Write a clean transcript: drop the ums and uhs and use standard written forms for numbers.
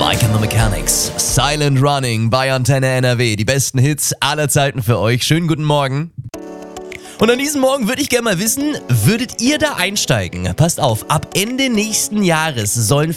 Mike and the Mechanics, Silent Running bei Antenne NRW. Die besten Hits aller Zeiten für euch. Schönen guten Morgen. Und an diesem Morgen würde ich gerne mal wissen, würdet ihr da einsteigen? Passt auf, ab Ende nächsten Jahres sollen